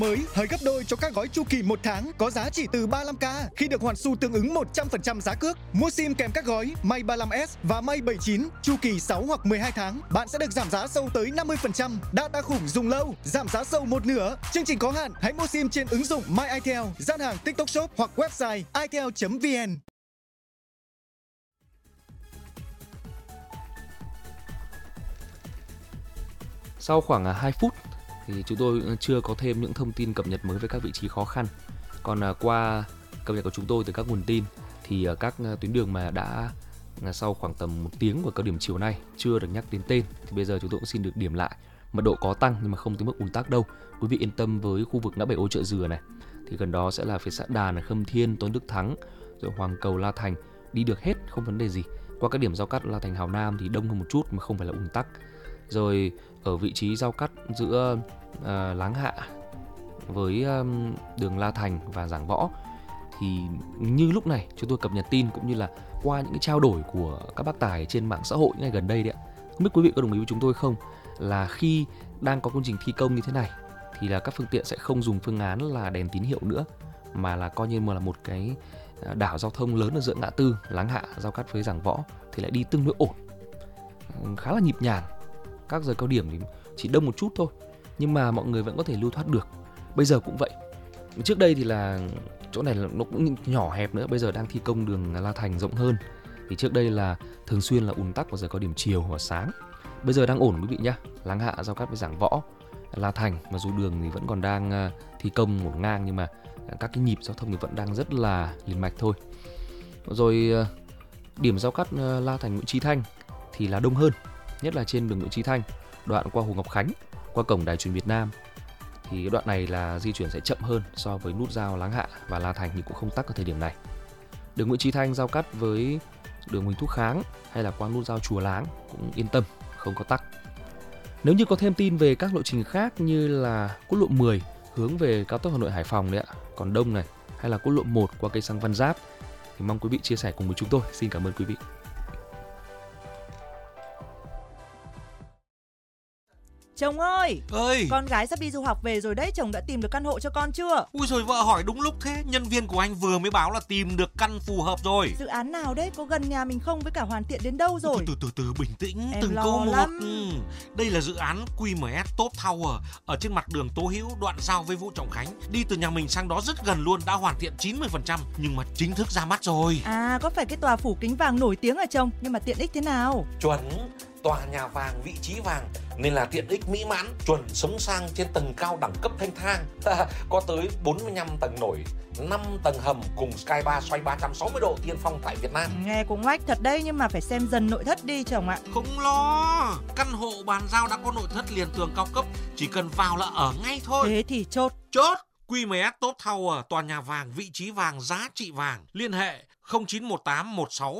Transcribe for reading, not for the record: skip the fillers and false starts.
Mới hơi gấp đôi cho các gói chu kỳ 1 tháng có giá chỉ từ 35k khi được hoàn xu tương ứng 100% giá cước. Mua sim kèm các gói May 35S và May 79 chu kỳ 6 hoặc 12 tháng, bạn sẽ được giảm giá sâu tới 50%. Data khủng dùng lâu, giảm giá sâu một nửa. Chương trình có hạn, hãy mua sim trên ứng dụng My Itel, gian hàng TikTok Shop hoặc website itel.vn. Sau khoảng 2 phút thì chúng tôi chưa có thêm những thông tin cập nhật mới về các vị trí khó khăn. Còn qua cập nhật của chúng tôi từ các nguồn tin thì các tuyến đường mà đã sau khoảng tầm 1 tiếng của cao điểm chiều nay chưa được nhắc đến tên thì bây giờ chúng tôi cũng xin được điểm lại. Mật độ có tăng nhưng mà không tới mức ùn tắc đâu. Quý vị yên tâm với khu vực ngã bảy Ô Chợ Dừa này. Thì gần đó sẽ là phía xã Đàn, Khâm Thiên, Tôn Đức Thắng, rồi Hoàng Cầu, La Thành, đi được hết, không vấn đề gì. Qua các điểm giao cắt La Thành, Hào Nam thì đông hơn một chút mà không phải là ùn tắc. Rồi ở vị trí giao cắt giữa Láng Hạ với đường La Thành và Giảng Võ thì như lúc này chúng tôi cập nhật tin cũng như là qua những cái trao đổi của các bác tài trên mạng xã hội những ngày gần đây đấy ạ. Không biết quý vị có đồng ý với chúng tôi không, là khi đang có công trình thi công như thế này thì là các phương tiện sẽ không dùng phương án là đèn tín hiệu nữa, mà là coi như là một cái đảo giao thông lớn ở giữa ngã tư Láng Hạ giao cắt với Giảng Võ thì lại đi tương đối ổn, khá là nhịp nhàng. Các giờ cao điểm thì chỉ đông một chút thôi nhưng mà mọi người vẫn có thể lưu thoát được. Bây giờ cũng vậy. Trước đây thì là chỗ này là nó cũng nhỏ hẹp nữa, bây giờ đang thi công đường La Thành rộng hơn. Thì trước đây là thường xuyên là ùn tắc vào giờ cao điểm chiều và sáng. Bây giờ đang ổn quý vị nhá. Láng Hạ giao cắt với Giảng Võ, La Thành, mà dù đường thì vẫn còn đang thi công một ngang nhưng mà các cái nhịp giao thông thì vẫn đang rất là liền mạch thôi. Rồi điểm giao cắt La Thành Nguyễn Chí Thanh thì là đông hơn, nhất là trên đường Nguyễn Chí Thanh, đoạn qua Hồ Ngọc Khánh, qua cổng Đài Truyền Việt Nam. Thì cái đoạn này là di chuyển sẽ chậm hơn so với nút giao Láng Hạ và La Thành nhưng cũng không tắc ở thời điểm này. Đường Nguyễn Chí Thanh giao cắt với đường Huỳnh Thúc Kháng hay là qua nút giao Chùa Láng cũng yên tâm, không có tắc. Nếu như có thêm tin về các lộ trình khác như là quốc lộ 10 hướng về cao tốc Hà Nội Hải Phòng đấy ạ, còn đông này, hay là quốc lộ 1 qua cây xăng Văn Giáp thì mong quý vị chia sẻ cùng với chúng tôi. Xin cảm ơn quý vị. Chồng ơi, con gái sắp đi du học về rồi đấy, chồng đã tìm được căn hộ cho con chưa? Ui rồi vợ hỏi đúng lúc thế, nhân viên của anh vừa mới báo là tìm được căn phù hợp rồi. Dự án nào đấy, có gần nhà mình không, với cả hoàn thiện đến đâu rồi? Từ bình tĩnh, em từng lo câu một. lắm. Đây là dự án QMS Top Tower ở trên mặt đường Tố Hữu, đoạn giao với Vũ Trọng Khánh. Đi từ nhà mình sang đó rất gần luôn, đã hoàn thiện 90% nhưng mà chính thức ra mắt rồi. À, có phải cái tòa phủ kính vàng nổi tiếng à chồng? Nhưng mà tiện ích thế nào? Chuẩn, tòa nhà vàng, vị trí vàng nên là tiện ích mỹ mãn, chuẩn sống sang trên tầng cao đẳng cấp thanh thang. Có tới 45 tầng nổi, 5 tầng hầm cùng sky bar xoay 360 độ tiên phong tại Việt Nam. Nghe cũng oách thật đấy, nhưng mà phải xem dần nội thất đi chồng ạ. Không lo, căn hộ bàn giao đã có nội thất liền tường cao cấp, chỉ cần vào là ở ngay thôi. Thế thì chốt. QMS Top Tower, tòa nhà vàng, vị trí vàng, giá trị vàng. Liên hệ 0918 16